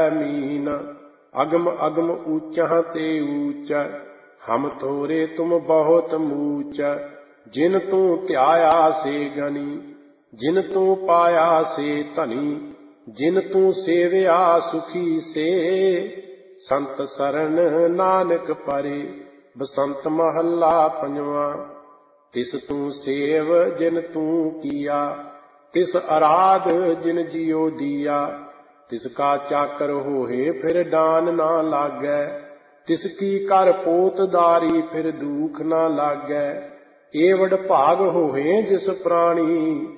Mean. अगम अगम ऊंचा ते ऊंचा, हम थोरे तुम बहुत मूच। जिन तू ध्याया से गनी, जिन तू पाया से धनी। जिन तू सेवया सुखी से, संत सरन नानक परे। बसंत महला पंजवा। तिस तू सेव जिन तू किया, तिस अराध जिन जियो दिया। तिसका चाकर होए फिर डान ना लागै, तिसकी कर पोतदारी फिर दुख ना लागै। ਏਵੜ ਭਾਗ ਹੋਏ ਜਿਸ ਪ੍ਰਾਣੀ,